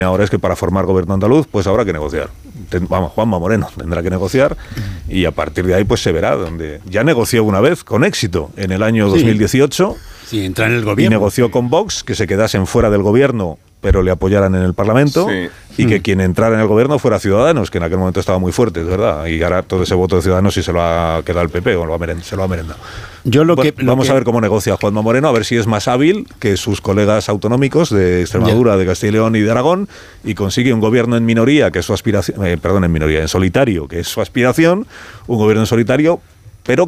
ahora es que para formar gobierno andaluz, pues habrá que negociar. Juanma Moreno tendrá que negociar y a partir de ahí pues se verá. Donde ya negoció una vez con éxito en el año 2018. Sí, entra en el gobierno. Y negoció con Vox que se quedasen fuera del gobierno, pero le apoyaran en el Parlamento, y que quien entrara en el gobierno fuera Ciudadanos, que en aquel momento estaba muy fuerte, es verdad, y ahora todo ese voto de Ciudadanos sí se lo ha quedado el PP, o se lo ha merendado. Vamos a ver cómo negocia Juanma Moreno, a ver si es más hábil que sus colegas autonómicos de Extremadura, de Castilla y León y de Aragón, y consigue un gobierno en minoría, que es su aspiración, en solitario, que es su aspiración, un gobierno en solitario, pero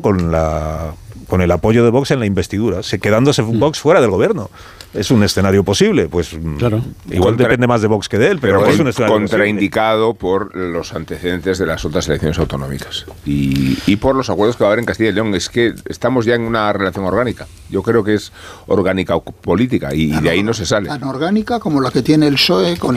con el apoyo de Vox en la investidura, quedándose Vox fuera del gobierno. Es un escenario posible, pues claro. Igual depende más de Vox que de él, pero es un escenario contraindicado por los antecedentes de las otras elecciones autonómicas y por los acuerdos que va a haber en Castilla y León. Es que estamos ya en una relación orgánica. Yo creo que es orgánica o política y de ahí no se sale. Tan orgánica como la que tiene el PSOE con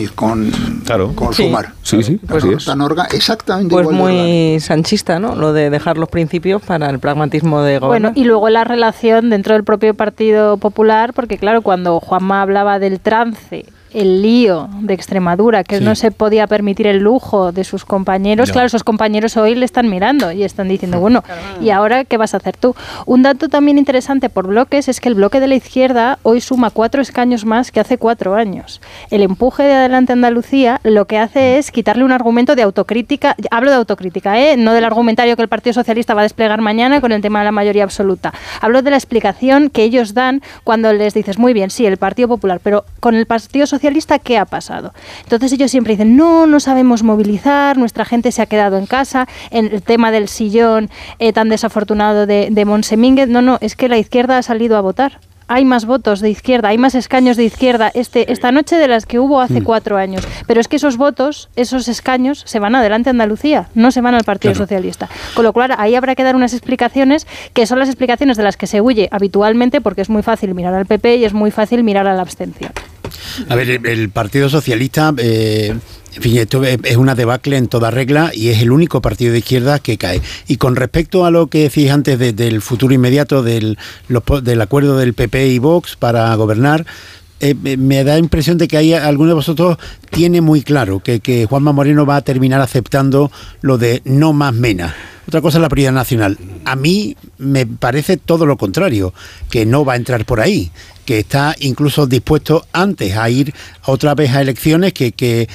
Sumar. Sí, pues exactamente pues igual. Pues muy sanchista, ¿no? Lo de dejar los principios para el pragmatismo de gobierno. Bueno, y luego la relación dentro del propio Partido Popular, porque claro, cuando Juanma hablaba del trance, el lío de Extremadura, que no se podía permitir el lujo de sus compañeros, claro, esos compañeros hoy le están mirando y están diciendo, bueno, ¿y ahora qué vas a hacer tú? Un dato también interesante por bloques es que el bloque de la izquierda hoy suma 4 escaños más que hace 4 años. El empuje de Adelante Andalucía lo que hace es quitarle un argumento de autocrítica, hablo de autocrítica, no del argumentario que el Partido Socialista va a desplegar mañana con el tema de la mayoría absoluta. Hablo de la explicación que ellos dan cuando les dices, muy bien, sí, el Partido Popular, pero con el Partido Socialista, ¿qué ha pasado? Entonces ellos siempre dicen, no sabemos movilizar, nuestra gente se ha quedado en casa, en el tema del sillón tan desafortunado de Monsemínguez, no, es que la izquierda ha salido a votar. Hay más votos de izquierda, hay más escaños de izquierda esta noche de las que hubo hace 4 años. Pero es que esos votos, esos escaños, se van Adelante Andalucía, no se van al Partido Socialista. Con lo cual, ahí habrá que dar unas explicaciones que son las explicaciones de las que se huye habitualmente, porque es muy fácil mirar al PP y es muy fácil mirar a la abstención. A ver, el Partido Socialista, en fin, esto es una debacle en toda regla y es el único partido de izquierda que cae. Y con respecto a lo que decís antes del futuro inmediato del acuerdo del PP y Vox para gobernar, me da impresión de que hay alguno de vosotros tiene muy claro que Juanma Moreno va a terminar aceptando lo de no más Mena. Otra cosa es la prioridad nacional. A mí me parece todo lo contrario, que no va a entrar por ahí, que está incluso dispuesto antes a ir otra vez a elecciones que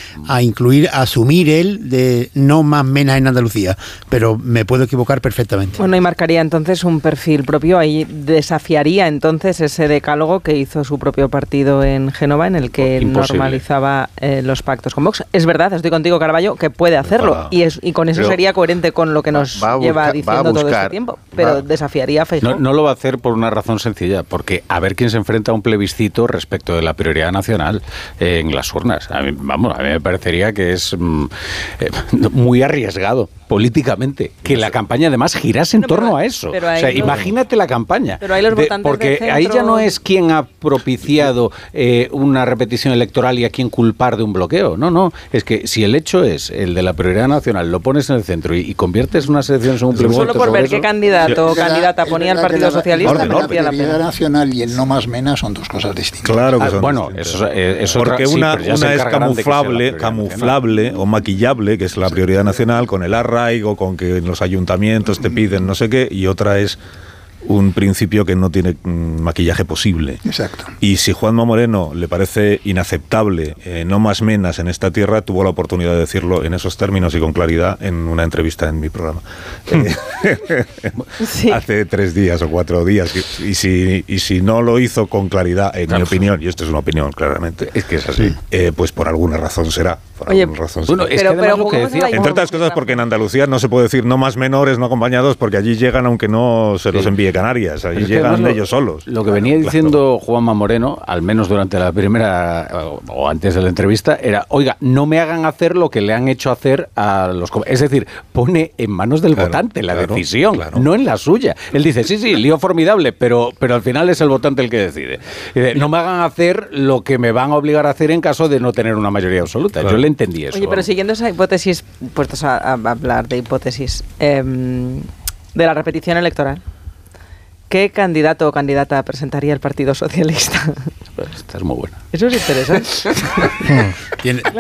a asumir él de no más Mena en Andalucía. Pero me puedo equivocar perfectamente. Bueno, y marcaría entonces un perfil propio, ahí desafiaría entonces ese decálogo que hizo su propio partido en Génova, en el que normalizaba los pactos con Vox. Es verdad, estoy contigo, Carballo, que puede hacerlo, y con eso sería coherente con lo que nos lleva diciendo todo este tiempo, pero desafiaría a Feijóo. No lo va a hacer por una razón sencilla, porque a ver quién se enfrenta a un plebiscito respecto de la prioridad nacional en las urnas. A mí me parecería que es muy arriesgado políticamente que la campaña además girase en torno a eso. O sea, imagínate la campaña. Pero ahí los votantes porque centro... ahí ya no es quién ha propiciado una repetición electoral y a quién culpar de un bloqueo. No, es que si el hecho es el de la prioridad nacional, lo pones en el centro y conviertes unas elecciones en un plebiscito. Solo por ver qué candidato o candidata ponía el Partido Socialista, merecía la prioridad nacional y el no más Mena son dos cosas distintas. Claro que son distintas. Eso porque una es camuflable o maquillable, que es la prioridad nacional, con el arraigo, con que en los ayuntamientos te piden no sé qué, y otra es un principio que no tiene maquillaje posible. Exacto. Y si Juanma Moreno le parece inaceptable no más Menas en esta tierra, tuvo la oportunidad de decirlo en esos términos y con claridad en una entrevista en mi programa. Hace 3 días o 4 días. Y si no lo hizo con claridad, en mi opinión, y esto es una opinión claramente, es que es así, pues por alguna razón será. Bueno, es que lo que decía, entre otras cosas porque en Andalucía no se puede decir no más menores no acompañados, porque allí llegan aunque no se los envíe Canarias, allí llegan ellos solos. Lo que venía diciendo Juanma Moreno, al menos durante la primera o antes de la entrevista, era, oiga, no me hagan hacer lo que le han hecho hacer a los... Es decir, pone en manos del votante la decisión, no en la suya. Él dice, sí, lío formidable, pero al final es el votante el que decide. No me hagan hacer lo que me van a obligar a hacer en caso de no tener una mayoría absoluta. Yo le entendí eso. Oye, pero siguiendo esa hipótesis, puestos a hablar de hipótesis, de la repetición electoral, ¿Qué candidato o candidata presentaría el Partido Socialista? Esta es muy buena. Eso es interesante.